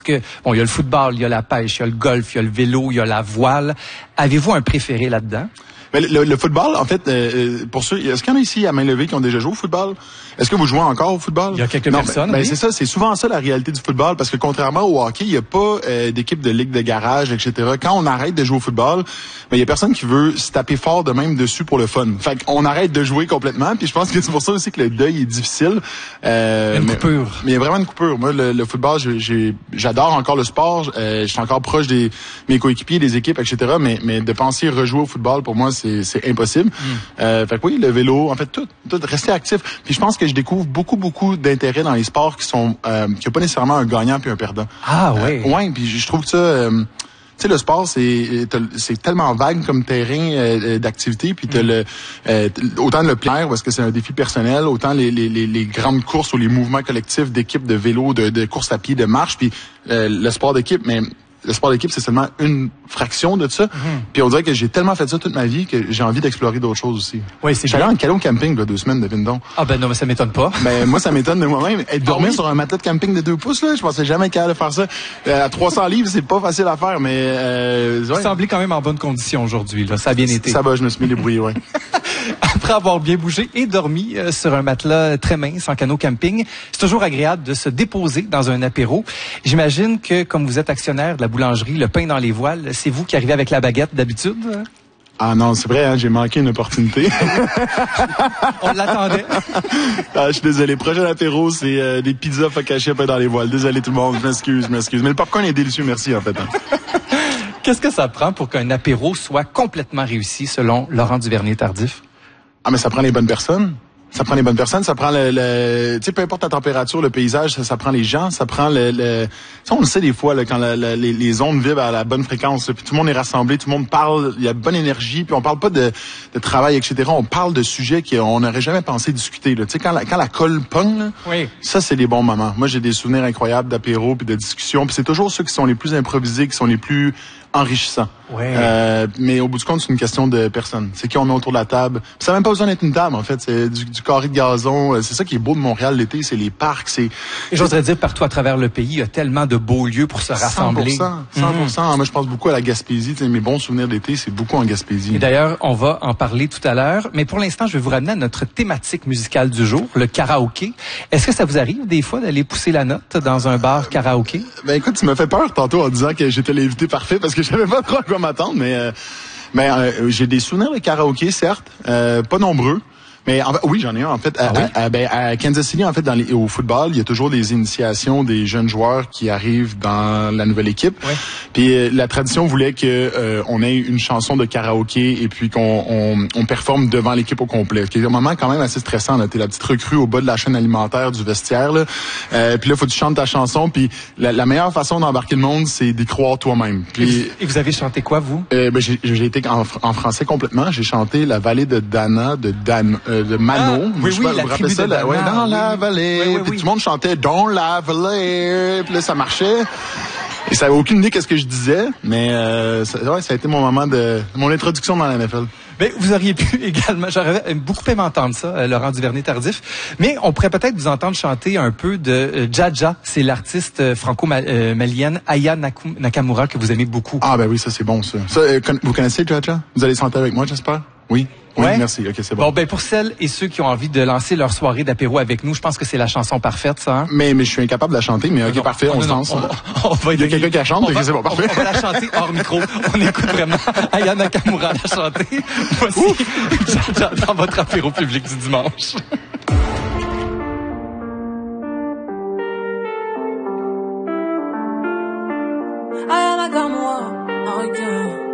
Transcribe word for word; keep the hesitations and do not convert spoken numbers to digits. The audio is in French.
Que, bon, il y a le football, il y a la pêche, il y a le golf, il y a le vélo, il y a la voile. Avez-vous un préféré là-dedans? Mais le, le football, en fait, euh, pour ceux, est-ce qu'il y en a ici à main levée qui ont déjà joué au football? Est-ce que vous jouez encore au football? Il y a quelques non, personnes, ben, oui. Ben c'est ça, c'est souvent ça la réalité du football, parce que contrairement au hockey, il n'y a pas euh, d'équipe de ligue de garage, et cetera. Quand on arrête de jouer au football, ben il y a personne qui veut se taper fort de même dessus pour le fun. Fait qu'on arrête de jouer complètement, puis je pense que c'est pour ça aussi que le deuil est difficile. Euh, il y a une mais, coupure. Mais il y a vraiment une coupure. Moi, le, le football, j'ai, j'ai, j'adore encore le sport. Euh, je suis encore proche des mes coéquipiers, des équipes, et cetera. Mais, mais de penser rejouer au football, pour moi, c'est, c'est impossible. Mm. Euh, fait que oui, le vélo, en fait, tout, tout, rester actif. Puis je pense que je découvre beaucoup, beaucoup d'intérêt dans les sports qui sont, euh, qui n'ont pas nécessairement un gagnant puis un perdant. Ah oui. Euh, ouais, puis je trouve que ça. Euh, tu sais, le sport, c'est c'est tellement vague comme terrain euh, d'activité, puis t'as mm. le euh, autant le plein air parce que c'est un défi personnel, autant les, les, les, les grandes courses ou les mouvements collectifs d'équipe de vélo, de, de course à pied, de marche, puis euh, le sport d'équipe, mais le sport d'équipe, c'est seulement une fraction de ça. Mm-hmm. Puis on dirait que j'ai tellement fait ça toute ma vie que j'ai envie d'explorer d'autres choses aussi. Oui, c'est J'allais en canot camping, là, deux semaines, devine donc. Ah ben non, mais ça m'étonne pas. Ben moi, ça m'étonne de moi-même. Être dormir ah, oui? sur un matelas de camping de deux pouces, là, je pensais jamais capable de faire ça. Euh, à trois cents livres, c'est pas facile à faire, mais... Euh, ouais. Vous semblez quand même en bonne condition aujourd'hui, là. Ça a bien été. Ça va, je me suis mis débrouillé, oui. Après avoir bien bougé et dormi euh, sur un matelas très mince en canot camping, c'est toujours agréable de se déposer dans un apéro. J'imagine que, comme vous êtes actionnaire de la boulangerie Le Pain dans les voiles, c'est vous qui arrivez avec la baguette d'habitude? Ah non, c'est vrai, hein, j'ai manqué une opportunité. On l'attendait. Ah, je suis désolé. Prochain apéro, c'est euh, des pizzas focaccia Pain dans les voiles. Désolé tout le monde, je m'excuse, je m'excuse. Mais le popcorn est délicieux, merci en fait. Hein. Qu'est-ce que ça prend pour qu'un apéro soit complètement réussi selon Laurent Duvernay-Tardif? Ah, mais ça prend les bonnes personnes. Ça prend les bonnes personnes, ça prend le, le tu sais, peu importe la température, le paysage, ça, ça prend les gens, ça prend le, le ça, on le sait des fois là, quand la, la, les, les ondes vibrent à la bonne fréquence, là, puis tout le monde est rassemblé, tout le monde parle, il y a bonne énergie, puis on parle pas de, de travail, et cetera. On parle de sujets qu'on n'aurait jamais pensé discuter. Tu sais, quand la, quand la colle pogne, là, oui. Ça c'est des bons moments. Moi, j'ai des souvenirs incroyables d'apéro puis de discussions, puis c'est toujours ceux qui sont les plus improvisés, qui sont les plus enrichissants. Ouais. Euh, mais au bout du compte, c'est une question de personnes. C'est qui on met autour de la table. Puis ça n'a même pas besoin d'être une table, en fait. C'est du, du carré de gazon. C'est ça qui est beau de Montréal l'été, c'est les parcs. C'est. Et j'oserais dire, partout à travers le pays, il y a tellement de beaux lieux pour se rassembler. cent pour cent. cent pour cent. Mm-hmm. Moi, je pense beaucoup à la Gaspésie. T'sais, mes bons souvenirs d'été, c'est beaucoup en Gaspésie. Et d'ailleurs, on va en parler tout à l'heure. Mais pour l'instant, je vais vous ramener à notre thématique musicale du jour, le karaoké. Est-ce que ça vous arrive des fois d'aller pousser la note dans un bar karaoké? Ben écoute, tu m'as fait peur tantôt en disant que j'étais l'invité parfait parce que je savais pas trop à quoi m'attendre, mais euh, mais euh, j'ai des souvenirs de karaoké, certes, euh, pas nombreux. Mais en fait, oui, j'en ai un. En fait, à, ah oui? à, à, ben, à Kansas City, en fait, dans les, au football, il y a toujours des initiations des jeunes joueurs qui arrivent dans la nouvelle équipe. Oui. Puis euh, la tradition voulait que euh, on ait une chanson de karaoké et puis qu'on on, on performe devant l'équipe au complet. C'est un moment quand même assez stressant. Là, t'es la petite recrue au bas de la chaîne alimentaire du vestiaire. Là. Euh, puis là, faut que tu chantes ta chanson. Puis la, la meilleure façon d'embarquer le monde, c'est d'y croire toi-même. Puis et vous avez chanté quoi, vous euh, ben, j'ai, j'ai été en, en français complètement. J'ai chanté La Vallée de Dana de Dan. Euh, de Mano, ah, oui, oui, pas, la tribu ça, de la, ouais, dans oui, la vallée, oui, oui, puis oui. tout le monde chantait Dans la vallée, puis là ça marchait. Et ça avait aucune idée qu'est-ce que je disais, mais euh, ça, ouais, ça a été mon moment de mon introduction dans la N F L. Mais vous auriez pu également, j'aurais beaucoup aimé entendre ça, euh, Laurent Duvernay-Tardif, mais on pourrait peut-être vous entendre chanter un peu de euh, Jaja, c'est l'artiste euh, franco-malienne Aya Nakamura que vous aimez beaucoup. Ah ben oui, ça c'est bon ça. ça euh, vous connaissez Jaja? Vous allez chanter avec moi, j'espère? Oui. Oui, ouais. Merci. Ok, c'est bon. Bon, ben pour celles et ceux qui ont envie de lancer leur soirée d'apéro avec nous, je pense que c'est la chanson parfaite, ça. Hein? Mais mais je suis incapable de la chanter, mais ok, non, parfait, on non, se lance. On, on va Il y a quelqu'un qui la chante, on va, c'est bon, parfait. On, on va la chanter hors micro. On écoute vraiment Aya Nakamura la chanter. Voici dans votre apéro public du dimanche. Aya Nakamura, oh yeah.